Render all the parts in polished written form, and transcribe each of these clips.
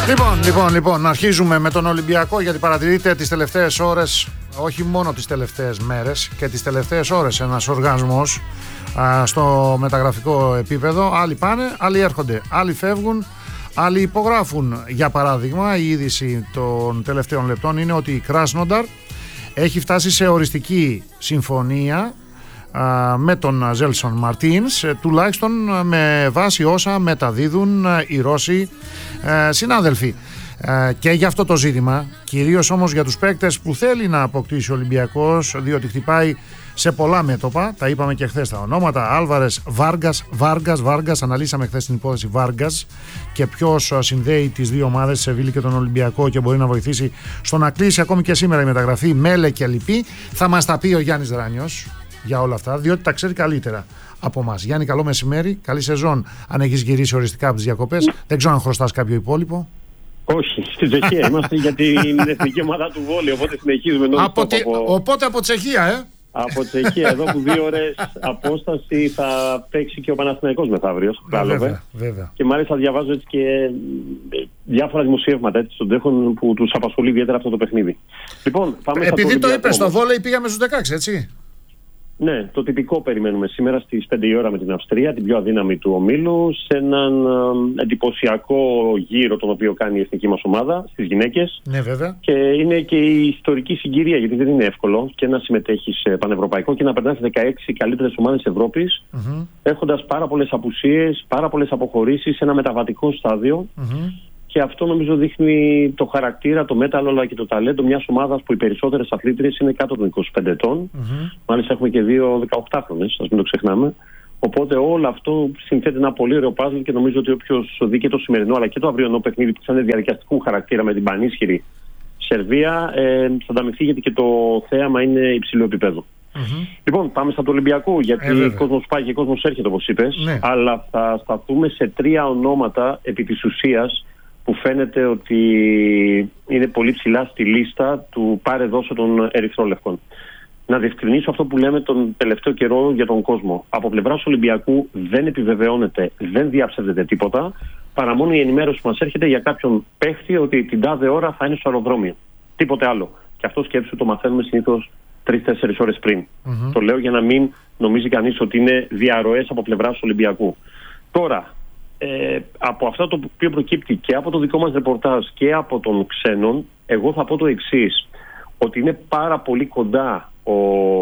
Λοιπόν, αρχίζουμε με τον Ολυμπιακό, γιατί παρατηρείτε τις τελευταίες ώρες, όχι μόνο τις τελευταίες μέρες και τις τελευταίες ώρες, ένας οργασμός στο μεταγραφικό επίπεδο. Άλλοι πάνε, άλλοι έρχονται, άλλοι φεύγουν, άλλοι υπογράφουν. Για παράδειγμα, η είδηση των τελευταίων λεπτών είναι ότι η Κράσνονταρ έχει φτάσει σε οριστική συμφωνία με τον Ζέλσον Μαρτίνς, τουλάχιστον με βάση όσα μεταδίδουν οι Ρώσοι συνάδελφοι. Και για αυτό το ζήτημα, κυρίως όμως για τους παίκτες που θέλει να αποκτήσει ο Ολυμπιακός, διότι χτυπάει σε πολλά μέτωπα, τα είπαμε και χθες τα ονόματα, Άλβαρες, Βάργας, αναλύσαμε χθες την υπόθεση Βάργας και ποιος συνδέει τις δύο ομάδες, Σεβίλη και τον Ολυμπιακό, και μπορεί να βοηθήσει στο να κλείσει ακόμη και σήμερα η μεταγραφή, Μέλε και λοιποί. Θα μας τα πει ο Γιάννης Δράνιος για όλα αυτά, διότι τα ξέρει καλύτερα από εμάς. Γιάννη, καλό μεσημέρι, καλή σεζόν αν έχεις γυρίσει οριστικά από τις διακοπές. Δεν ξέρω αν χρωστάς κάποιο υπόλοιπο. Όχι, στην Τσεχία είμαστε για την εθνική ομάδα του βόλεϊ, οπότε συνεχίζουμε. Οπότε από Τσεχία, Από Τσεχία, εδώ που 2 ώρες απόσταση θα παίξει και ο Παναθηναϊκός μεθαύριο. Βέβαια. Και μάλιστα διαβάζω έτσι και διάφορα δημοσιεύματα έτσι, στον τέχον που τους απασχολεί ιδιαίτερα αυτό το παιχνίδι. Λοιπόν, πάμε. Επειδή το είπες, στο βόλεϊ πήγαμε στους 16, έτσι. Ναι, το τυπικό περιμένουμε σήμερα στις 5 η ώρα με την Αυστρία, την πιο αδύναμη του ομίλου, σε έναν εντυπωσιακό γύρο τον οποίο κάνει η εθνική μας ομάδα στις γυναίκες. Ναι, βέβαια. Και είναι και η ιστορική συγκυρία, γιατί δεν είναι εύκολο και να συμμετέχει σε πανευρωπαϊκό και να περνάει σε 16 καλύτερες ομάδες Ευρώπης, έχοντας πάρα πολλές απουσίες, πάρα πολλές αποχωρήσεις σε ένα μεταβατικό στάδιο. Και αυτό νομίζω δείχνει το χαρακτήρα, το μέταλλο αλλά και το ταλέντο μιας ομάδας που οι περισσότερες αθλήτριες είναι κάτω των 25 ετών. Μάλιστα έχουμε και 2 18χρονες, ας μην το ξεχνάμε. Οπότε όλο αυτό συνθέτει ένα πολύ ωραίο παζλ και νομίζω ότι όποιος δει και το σημερινό αλλά και το αυριανό παιχνίδι που θα είναι διαδικαστικού χαρακτήρα με την πανίσχυρη Σερβία θα ανταμυφθεί, γιατί και το θέαμα είναι υψηλού επίπεδου. Λοιπόν, πάμε στα του Ολυμπιακού, γιατί κόσμος πάει και κόσμος έρχεται, όπως είπες. Αλλά θα σταθούμε σε 3 ονόματα επί της ουσίας που φαίνεται ότι είναι πολύ ψηλά στη λίστα του πάρε δώσε των ερυθρόλευκων. Να διευκρινίσω αυτό που λέμε τον τελευταίο καιρό για τον κόσμο. Από πλευράς Ολυμπιακού δεν επιβεβαιώνεται, δεν διαψεύδεται τίποτα, παρά μόνο η ενημέρωση που μας έρχεται για κάποιον παίχτη ότι την τάδε ώρα θα είναι στο αεροδρόμιο. Τίποτε άλλο. Και αυτό σκέψου το μαθαίνουμε συνήθως 3-4 ώρες πριν. Το λέω για να μην νομίζει κανείς ότι είναι διαρροές από πλευράς Ολυμπιακού. Τώρα, από αυτό το οποίο προκύπτει και από το δικό μας ρεπορτάζ και από των ξένων, εγώ θα πω το εξής, ότι είναι πάρα πολύ κοντά ο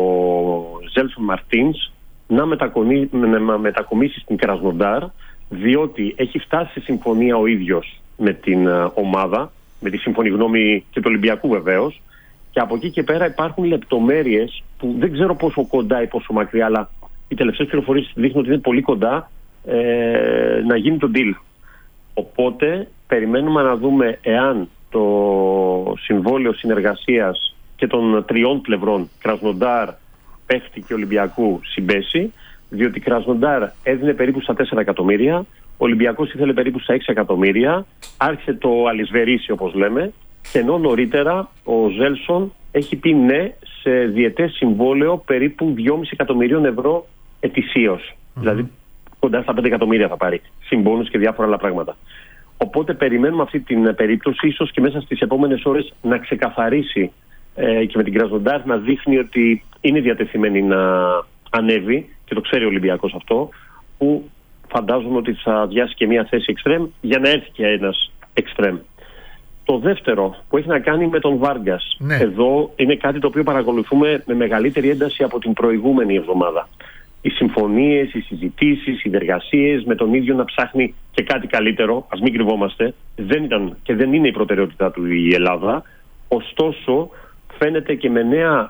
Ζέλσον Μαρτίνς να μετακομίσει στην Κρασνοντάρ, διότι έχει φτάσει σε συμφωνία ο ίδιος με την ομάδα, με τη σύμφωνη γνώμη και του Ολυμπιακού βεβαίως, και από εκεί και πέρα υπάρχουν λεπτομέρειες που δεν ξέρω πόσο κοντά ή πόσο μακριά, αλλά οι τελευταίες πληροφορίες δείχνουν ότι είναι πολύ κοντά να γίνει το deal. Οπότε περιμένουμε να δούμε εάν το συμβόλαιο συνεργασίας και των 3 πλευρών, Κρασνοντάρ, παίχτη και Ολυμπιακού, συμπέσει, διότι Κρασνοντάρ έδινε περίπου στα 4 εκατομμύρια, ο Ολυμπιακός ήθελε περίπου στα 6 εκατομμύρια, άρχισε το αλυσβερίσι όπως λέμε, και ενώ νωρίτερα ο Ζέλσον έχει πει ναι σε διετές συμβόλαιο περίπου 2,5 εκατομμυρίων ευρώ ετησίως. Δηλαδή κοντά στα 5 εκατομμύρια θα πάρει, συμπόνους και διάφορα άλλα πράγματα. Οπότε περιμένουμε αυτή την περίπτωση, ίσως και μέσα στις επόμενες ώρες να ξεκαθαρίσει και με την Κρασνοντάρ να δείχνει ότι είναι διατεθειμένη να ανέβει, και το ξέρει ο Ολυμπιακός αυτό, που φαντάζομαι ότι θα αδειάσει και μια θέση εξτρέμ για να έρθει και ένας εξτρέμ. Το δεύτερο που έχει να κάνει με τον Βάργκας. Εδώ είναι κάτι το οποίο παρακολουθούμε με μεγαλύτερη ένταση από την προηγούμενη εβδομάδα. Οι συμφωνίες, οι συζητήσεις, οι εργασίες με τον ίδιο να ψάχνει και κάτι καλύτερο, ας μην κρυβόμαστε, δεν ήταν και δεν είναι η προτεραιότητά του η Ελλάδα. Ωστόσο, φαίνεται και με νέα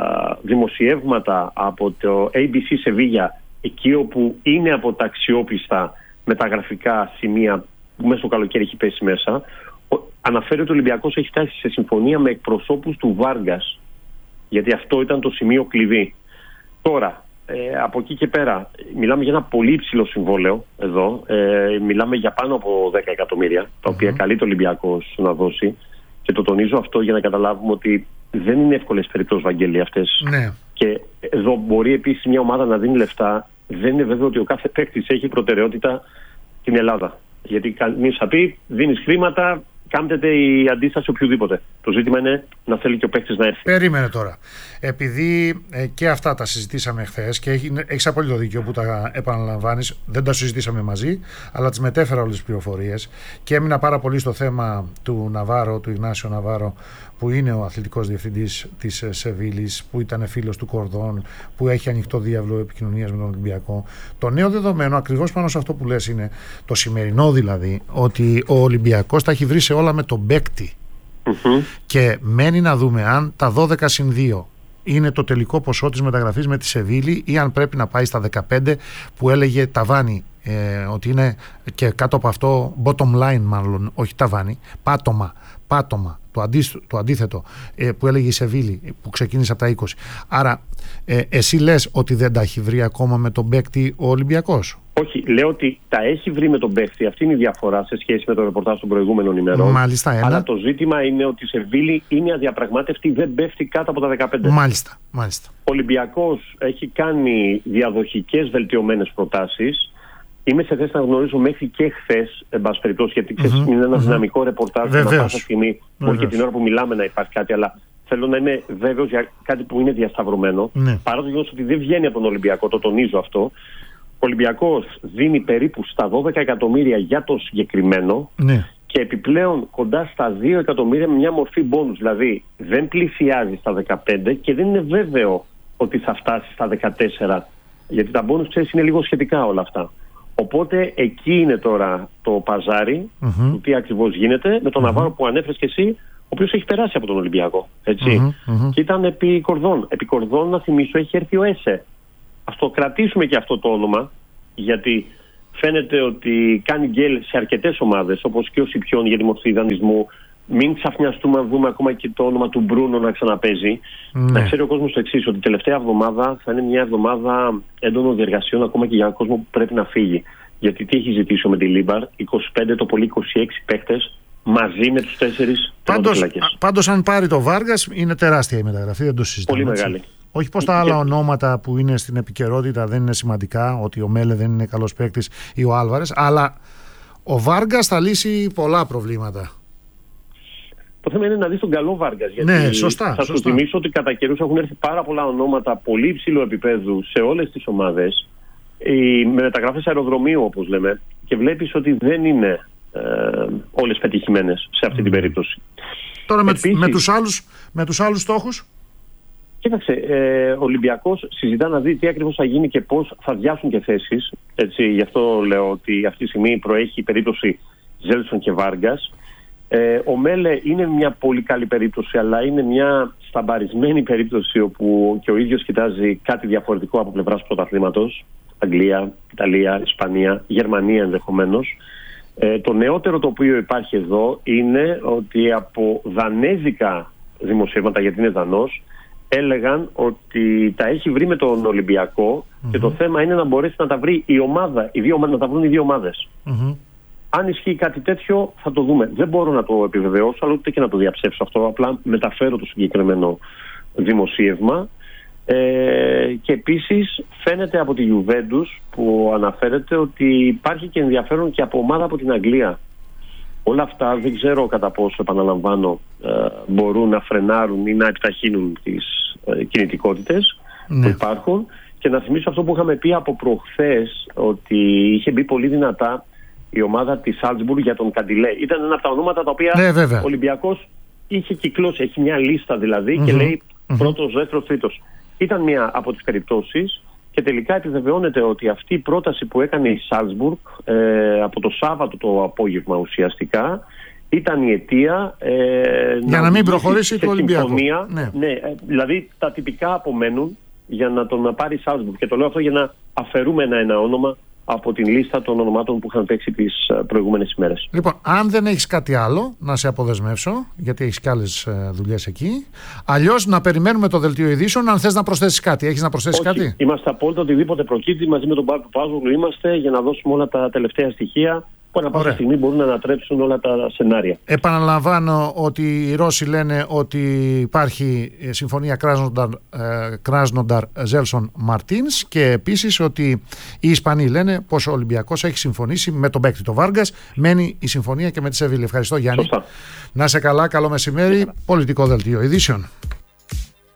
δημοσιεύματα από το ABC Σεβίγια, εκεί όπου είναι από τα αξιόπιστα μεταγραφικά σημεία που μέσα στο καλοκαίρι έχει πέσει μέσα, αναφέρει ότι ο Ολυμπιακός έχει φτάσει σε συμφωνία με εκπροσώπους του Βάργκας, γιατί αυτό ήταν το σημείο κλειδί. Τώρα, από εκεί και πέρα, μιλάμε για ένα πολύ υψηλό συμβόλαιο εδώ. Μιλάμε για πάνω από 10 εκατομμύρια, τα οποία καλείται ο Ολυμπιακός να δώσει. Και το τονίζω αυτό για να καταλάβουμε ότι δεν είναι εύκολες περιπτώσεις, Βαγγέλη, αυτές. Και εδώ μπορεί επίσης μια ομάδα να δίνει λεφτά. Δεν είναι βέβαιο ότι ο κάθε παίκτης έχει προτεραιότητα την Ελλάδα. Γιατί κανείς θα πει: δίνεις χρήματα, κάμπτεται η αντίσταση οποιοδήποτε. Το ζήτημα είναι να θέλει και ο παίκτης να έρθει. Περίμενε τώρα. Επειδή και αυτά τα συζητήσαμε χθες και έχεις απόλυτο δίκιο που τα επαναλαμβάνεις, δεν τα συζητήσαμε μαζί, αλλά τις μετέφερα όλες τις πληροφορίες και έμεινα πάρα πολύ στο θέμα του Ναβάρο, του Ιγνάσιο Ναβάρο, που είναι ο αθλητικός διευθυντής της Σεβίλης, που ήταν φίλος του Κορδόν, που έχει ανοιχτό διάβλο επικοινωνίας με τον Ολυμπιακό. Το νέο δεδομένο, ακριβώς πάνω σε αυτό που λες, είναι το σημερινό δηλαδή, ότι ο Ολυμπιακός τα έχει βρει σε όλα με τον παίκτη. Και μένει να δούμε αν τα 12+2 είναι το τελικό ποσό της μεταγραφής με τη Σεβίλη ή αν πρέπει να πάει στα 15 που έλεγε ταβάνι, ότι είναι και κάτω από αυτό bottom line, μάλλον όχι ταβάνι, πάτωμα, το αντίθετο που έλεγε η Σεβίλη που ξεκίνησε από τα 20. Άρα εσύ λες ότι δεν τα έχει βρει ακόμα με τον παίκτη ο Ολυμπιακός? Όχι, λέω ότι τα έχει βρει με τον παίκτη. Αυτή είναι η διαφορά σε σχέση με το ρεπορτάζ των προηγούμενων ημερών. Μάλιστα, αλλά το ζήτημα είναι ότι η Σεβίλη είναι αδιαπραγμάτευτη, δεν πέφτει κάτω από τα 15. Μάλιστα. Ο Ολυμπιακός έχει κάνει διαδοχικές βελτιωμένες προτάσεις. Είμαι σε θέση να γνωρίζω μέχρι και χθες, εν πάση περιπτώσει, γιατί είναι ένα δυναμικό ρεπορτάζ. Ανά πάσα στιγμή, μπορεί και την ώρα που μιλάμε να υπάρχει κάτι, αλλά θέλω να είμαι βέβαιος για κάτι που είναι διασταυρωμένο. Παρά το γεγονός ότι δεν βγαίνει από τον Ολυμπιακό, το τονίζω αυτό. Ο Ολυμπιακός δίνει περίπου στα 12 εκατομμύρια για το συγκεκριμένο και επιπλέον κοντά στα 2 εκατομμύρια με μια μορφή μπόνους. Δηλαδή δεν πλησιάζει στα 15 και δεν είναι βέβαιο ότι θα φτάσει στα 14, γιατί τα μπόνους, ξέρεις, είναι λίγο σχετικά όλα αυτά. Οπότε εκεί είναι τώρα το παζάρι του τι ακριβώς γίνεται με τον Ναβάρο που ανέφερες και εσύ, ο οποίος έχει περάσει από τον Ολυμπιακό. Έτσι. Και ήταν επί Κορδόν. Επί Κορδόν, να θυμίσω, έχει έρθει ο Έσε. Ας το κρατήσουμε και αυτό το όνομα, γιατί φαίνεται ότι κάνει γκέλ σε αρκετές ομάδες, όπως και ο Σιπιών για τη μορφή δανεισμού. Μην ξαφνιαστούμε αν δούμε ακόμα και το όνομα του Μπρούνο να ξαναπέζει. Να ξέρει ο κόσμος το εξής, ότι η τελευταία εβδομάδα θα είναι μια εβδομάδα έντονων διεργασιών ακόμα και για έναν κόσμο που πρέπει να φύγει. Γιατί τι έχει ζητήσει με τη Λίμπαρ, 25 το πολύ 26 παίκτες μαζί με τους 4 τερματοφυλακές. Πάντως αν πάρει το Βάργας είναι τεράστια η μεταγραφή, δεν το συζητάμε. Πολύ μεγάλη. Όχι πως τα άλλα ονόματα που είναι στην επικαιρότητα δεν είναι σημαντικά, ότι ο Μέλε δεν είναι καλός παίκτης ή ο Άλβαρες, αλλά ο Βάργας θα λύσει πολλά προβλήματα. Το θέμα είναι να δεις τον καλό Βάργας. Ναι, σωστά. Θα σου θυμίσω ότι κατά καιρούς έχουν έρθει πάρα πολλά ονόματα πολύ υψηλού επίπεδου σε όλες τις ομάδες, με μεταγραφές αεροδρομίου όπως λέμε, και βλέπεις ότι δεν είναι όλες πετυχημένες σε αυτή την περίπτωση. Τώρα με τους άλλους στόχους. Κοίταξε, ο Ολυμπιακός συζητά να δει τι ακριβώς θα γίνει και πώς θα διάσουν και θέσεις. Έτσι, γι' αυτό λέω ότι αυτή τη στιγμή προέχει η περίπτωση Ζέλσον και Βάργκας. Ο Μέλε είναι μια πολύ καλή περίπτωση, αλλά είναι μια σταμπαρισμένη περίπτωση όπου και ο ίδιος κοιτάζει κάτι διαφορετικό από πλευράς πρωταθλήματος. Αγγλία, Ιταλία, Ισπανία, Γερμανία ενδεχομένως. Το νεότερο το οποίο υπάρχει εδώ είναι ότι από δανέζικα δημοσιεύματα, γιατί είναι Δανός, έλεγαν ότι τα έχει βρει με τον Ολυμπιακό και το θέμα είναι να μπορέσει να τα βρει να τα βρουν οι δύο ομάδες. Αν ισχύει κάτι τέτοιο θα το δούμε. Δεν μπορώ να το επιβεβαιώσω, αλλά ούτε και να το διαψεύσω αυτό. Απλά μεταφέρω το συγκεκριμένο δημοσίευμα. Και επίσης φαίνεται από τη Juventus που αναφέρεται ότι υπάρχει και ενδιαφέρον και από ομάδα από την Αγγλία. Όλα αυτά δεν ξέρω κατά πόσο, επαναλαμβάνω, μπορούν να φρενάρουν ή να επιταχύνουν τις κινητικότητες που υπάρχουν. Και να θυμίσω αυτό που είχαμε πει από προχθές, ότι είχε μπει πολύ δυνατά η ομάδα της Salzburg για τον Καντιλέ. Ήταν ένα από τα ονόματα τα οποία ο Ολυμπιακός είχε κυκλώσει. Έχει μια λίστα δηλαδή και λέει πρώτος, δεύτερος, τρίτος. Ήταν μια από τις περιπτώσεις και τελικά επιβεβαιώνεται ότι αυτή η πρόταση που έκανε η Salzburg από το Σάββατο το απόγευμα ουσιαστικά ήταν η αιτία για να μην προχωρήσει το Ολυμπιακό. Ναι, δηλαδή τα τυπικά απομένουν για να τον πάρει η Salzburg. Και το λέω αυτό για να αφαιρούμε ένα όνομα από την λίστα των ονομάτων που είχαν παίξει τις προηγούμενες ημέρες. Λοιπόν, αν δεν έχεις κάτι άλλο να σε αποδεσμεύσω, γιατί έχεις και άλλες δουλειές εκεί, αλλιώς να περιμένουμε το δελτίο ειδήσεων, αν θες να προσθέσεις κάτι. Έχεις να προσθέσεις κάτι? Είμαστε απόλυτα, οτιδήποτε προκύπτει μαζί με τον Παύλο Πάζογλου είμαστε για να δώσουμε όλα τα τελευταία στοιχεία που ανά πάσα στιγμή μπορούν να ανατρέψουν όλα τα σενάρια. Επαναλαμβάνω ότι οι Ρώσοι λένε ότι υπάρχει συμφωνία Κράσνονταρ-Ζέλσον-Μαρτίνς και επίσης ότι οι Ισπανοί λένε πως ο Ολυμπιακός έχει συμφωνήσει με τον παίκτη το Βάργκας. Μένει η συμφωνία και με τη Σεβίλη. Ευχαριστώ, Γιάννη. Σωστά. Να είσαι καλά, καλό μεσημέρι. Πολιτικό Δελτίο Ειδήσεων.